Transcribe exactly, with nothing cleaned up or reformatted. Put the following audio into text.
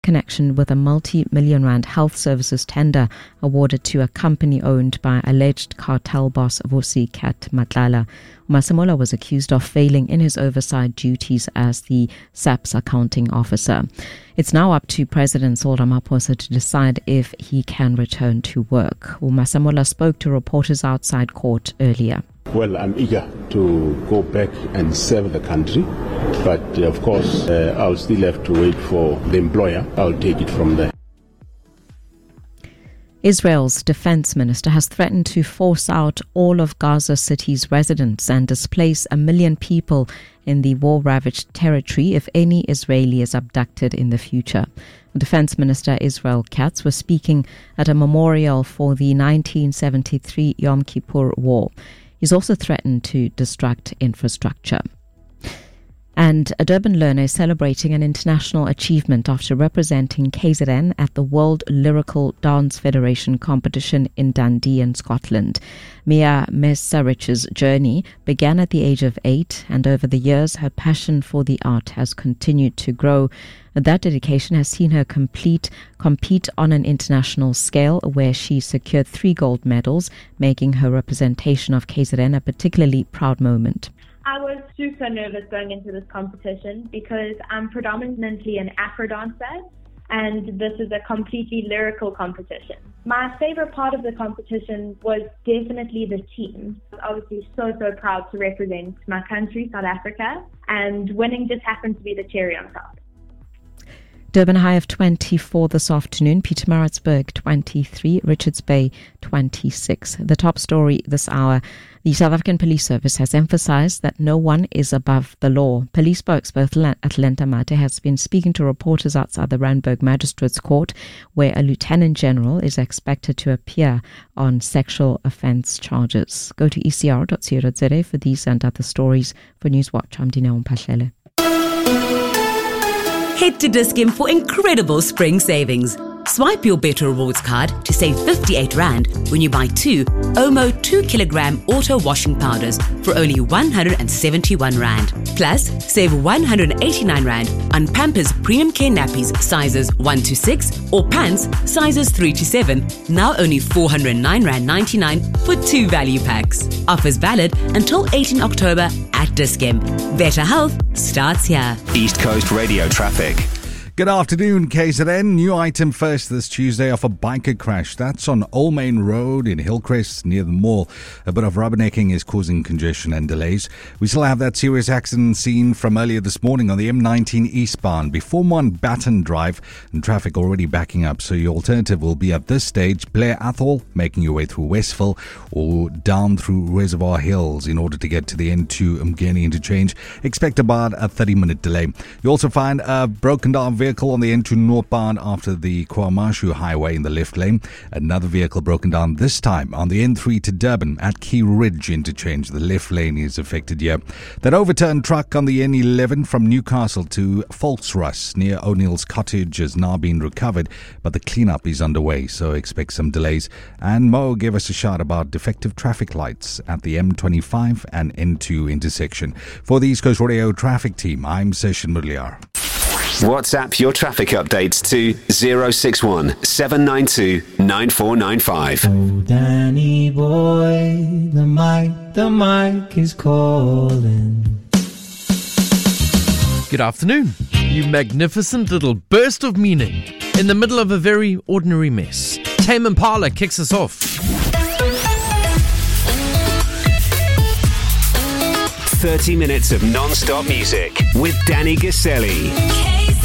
connection with a multi-million rand health services tender awarded to a company owned by alleged cartel boss Vusi Kat Matlala. Masemola was accused of failing in his oversight duties as the S A P's accounting officer. It's now up to President Cyril Ramaphosa to decide if he can return to work. Masemola spoke to reporters outside court earlier. Well, I'm eager to go back and serve the country, but uh, of course uh, I'll still have to wait for the employer. I'll take it from there. Israel's defense minister has threatened to force out all of Gaza City's residents and displace a million people in the war-ravaged territory if any Israeli is abducted in the future. Defense Minister Israel Katz was speaking at a memorial for the nineteen seventy-three Yom Kippur War. He's also threatened to destruct infrastructure. And a Durban learner is celebrating an international achievement after representing K Z N at the World Lyrical Dance Federation competition in Dundee in Scotland. Mia Mesarich's journey began at the age of eight, and over the years her passion for the art has continued to grow. That dedication has seen her complete, compete on an international scale, where she secured three gold medals, making her representation of K Z N a particularly proud moment. I was super nervous going into this competition because I'm predominantly an Afro dancer, and this is a completely lyrical competition. My favorite part of the competition was definitely the team. I was obviously so, so proud to represent my country, South Africa, and winning just happened to be the cherry on top. Durban high of twenty-four this afternoon, Pietermaritzburg twenty-three, Richards Bay twenty-six. The top story this hour, the South African Police Service has emphasized that no one is above the law. Police spokesperson Atlanta Mate has been speaking to reporters outside the Randburg Magistrates Court, where a Lieutenant General is expected to appear on sexual offence charges. Go to e c r dot co dot z a for these and other stories. For Newswatch, I'm Dineo Mphahlele. Head to Dis-Chem for incredible spring savings. Swipe your Better Rewards card to save fifty-eight rand when you buy two Omo two kilogram auto washing powders for only one hundred seventy-one rand. Plus, save one hundred eighty-nine rand on Pampers Premium Care Nappies sizes one to six or pants sizes three to seven, now only four hundred nine rand ninety-nine for two value packs. Offers valid until eighteenth October at Dis-Chem. Better health starts here. East Coast Radio traffic. Good afternoon, K Z N. New item first this Tuesday of a biker crash. That's on Old Main Road in Hillcrest near the mall. A bit of rubbernecking is causing congestion and delays. We still have that serious accident scene from earlier this morning on the M nineteen eastbound before Mountbatten Drive, and traffic already backing up. So your alternative will be at this stage Blair Athol, making your way through Westville or down through Reservoir Hills in order to get to the N two Umgeni interchange. Expect about a thirty minute delay. You also find a broken down vehicle on the N two northbound after the KwaMashu highway in the left lane. Another vehicle broken down, this time on the N three to Durban at Key Ridge interchange. The left lane is affected here. That overturned truck on the N eleven from Newcastle to Volksrust near O'Neill's Cottage has now been recovered, but the cleanup is underway, so expect some delays. And Mo gave us a shout about defective traffic lights at the M twenty-five and N two intersection. For the East Coast Radio traffic team, I'm Session Mudliar. WhatsApp your traffic updates to zero six one seven nine two nine four nine five. Oh, Danny boy, the mic, the mic is calling. Good afternoon, you magnificent little burst of meaning in the middle of a very ordinary mess. Tame Impala kicks us off. thirty minutes of non-stop music with Danny Gaselli.